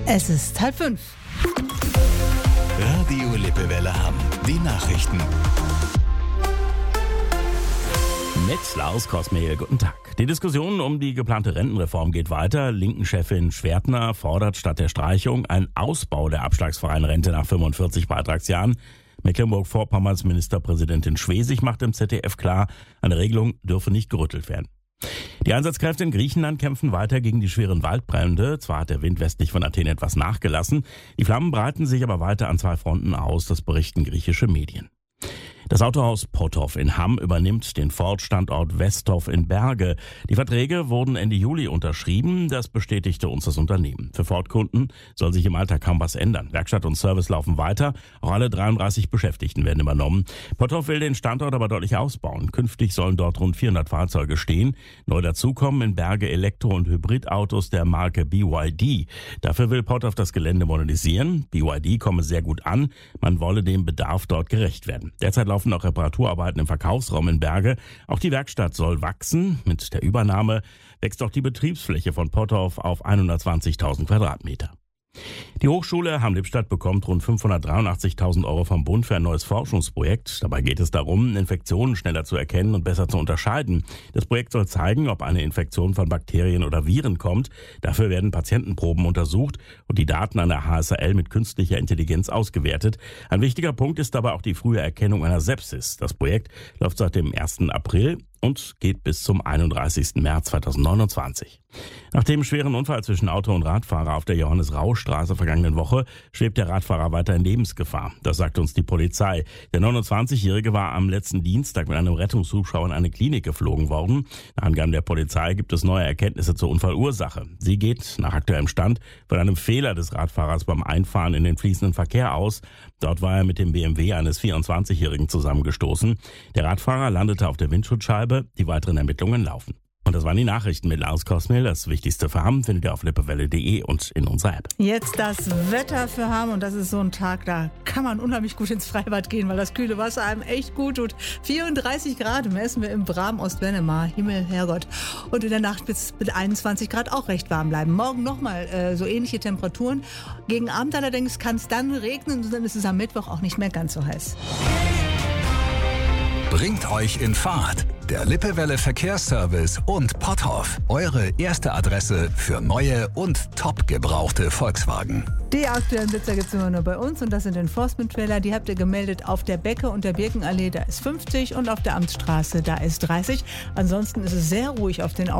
Es ist 4:30. Radio Lippewelle Hamm. Die Nachrichten. Mit Lars Kosmehl, guten Tag. Die Diskussion um die geplante Rentenreform geht weiter. Linken-Chefin Schwertner fordert statt der Streichung einen Ausbau der abschlagsfreien Rente nach 45 Beitragsjahren. Mecklenburg-Vorpommerns Ministerpräsidentin Schwesig macht im ZDF klar, eine Regelung dürfe nicht gerüttelt werden. Die Einsatzkräfte in Griechenland kämpfen weiter gegen die schweren Waldbrände. Zwar hat der Wind westlich von Athen etwas nachgelassen, die Flammen breiten sich aber weiter an 2 Fronten aus, das berichten griechische Medien. Das Autohaus Potov in Hamm übernimmt den Ford-Standort Westhoff in Berge. Die Verträge wurden Ende Juli unterschrieben, das bestätigte uns das Unternehmen. Für Ford-Kunden soll sich im Alltag kaum was ändern. Werkstatt und Service laufen weiter, auch alle 33 Beschäftigten werden übernommen. Potov will den Standort aber deutlich ausbauen. Künftig sollen dort rund 400 Fahrzeuge stehen. Neu dazukommen in Berge Elektro- und Hybridautos der Marke BYD. Dafür will Potov das Gelände modernisieren. BYD komme sehr gut an, man wolle dem Bedarf dort gerecht werden. Derzeit laufen auch Reparaturarbeiten im Verkaufsraum in Berge. Auch die Werkstatt soll wachsen. Mit der Übernahme wächst auch die Betriebsfläche von Potov auf 120.000 Quadratmeter. Die Hochschule Hamm-Lippstadt bekommt rund 583.000 € vom Bund für ein neues Forschungsprojekt. Dabei geht es darum, Infektionen schneller zu erkennen und besser zu unterscheiden. Das Projekt soll zeigen, ob eine Infektion von Bakterien oder Viren kommt. Dafür werden Patientenproben untersucht und die Daten an der HSL mit künstlicher Intelligenz ausgewertet. Ein wichtiger Punkt ist dabei auch die frühe Erkennung einer Sepsis. Das Projekt läuft seit dem 1. April und geht bis zum 31. März 2029. Nach dem schweren Unfall zwischen Auto und Radfahrer auf der Johannes-Rau-Straße vergangenen Woche schwebt der Radfahrer weiter in Lebensgefahr. Das sagt uns die Polizei. Der 29-Jährige war am letzten Dienstag mit einem Rettungshubschrauber in eine Klinik geflogen worden. Nach Angaben der Polizei gibt es neue Erkenntnisse zur Unfallursache. Sie geht nach aktuellem Stand von einem Fehler des Radfahrers beim Einfahren in den fließenden Verkehr aus. Dort war er mit dem BMW eines 24-Jährigen zusammengestoßen. Der Radfahrer landete auf der Windschutzscheibe. Die weiteren Ermittlungen laufen. Und das waren die Nachrichten mit Lars Kosmehl. Das Wichtigste für Hamm findet ihr auf lippewelle.de und in unserer App. Jetzt das Wetter für Hamm und das ist so ein Tag, da kann man unheimlich gut ins Freibad gehen, weil das kühle Wasser einem echt gut tut. 34 Grad messen wir im Bram Ostwennemaar. Himmel, Herrgott. Und in der Nacht bis mit 21 Grad auch recht warm bleiben. Morgen nochmal so ähnliche Temperaturen. Gegen Abend allerdings kann es dann regnen und dann ist es am Mittwoch auch nicht mehr ganz so heiß. Bringt euch in Fahrt. Der Lippewelle Verkehrsservice und Pothoff. Eure erste Adresse für neue und top gebrauchte Volkswagen. Die aktuellen Blitzer gibt es immer nur bei uns und das sind Enforcement-Trailer. Die habt ihr gemeldet auf der Becke und der Birkenallee, da ist 50 und auf der Amtsstraße, da ist 30. Ansonsten ist es sehr ruhig auf den